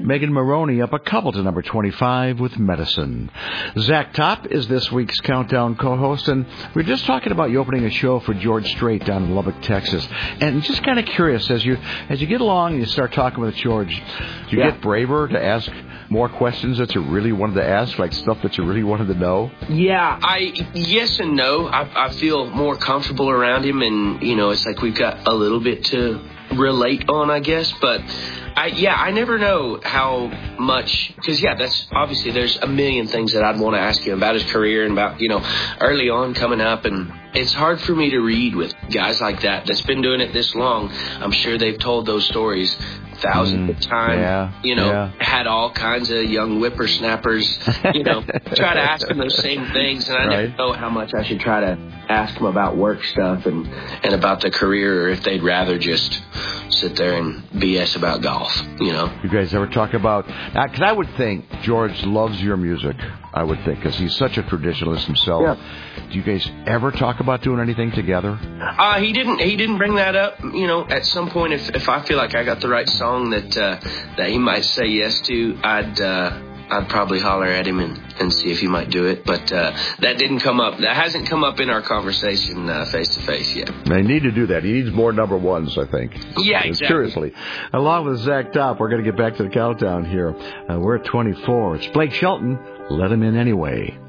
Megan Maroney up a couple to number 25 with Medicine. Zach Top is this week's Countdown co-host, and we're just talking about you opening a show for George Strait down in Lubbock, Texas. And just kind of curious, as you get along and you start talking with George, do you get braver to ask more questions that you really wanted to ask, like stuff that you really wanted to know? Yeah, yes and no. I feel more comfortable around him, and, it's like we've got a little bit to relate on, I guess, but I never know how much, because that's obviously there's a million things that I'd want to ask him about his career and about, early on coming up, and it's hard for me to read with guys like that's been doing it this long. I'm sure they've told those stories thousands of times, had all kinds of young whippersnappers, try to ask them those same things, and I never know how much I should try to ask them about work stuff and about the career, or if they'd rather just sit there and BS about golf, You guys ever talk about, because I would think George loves your music, I would think, because he's such a traditionalist himself. Yeah. Do you guys ever talk about doing anything together? He didn't bring that up. At some point, if I feel like I got the right song that he might say yes to, I'd probably holler at him and see if he might do it. But that didn't come up. That hasn't come up in our conversation face to face yet. They need to do that. He needs more number ones, I think. Yeah, exactly. Seriously. Along with Zach Top, we're going to get back to the countdown here. We're at 24. It's Blake Shelton. Let him in anyway.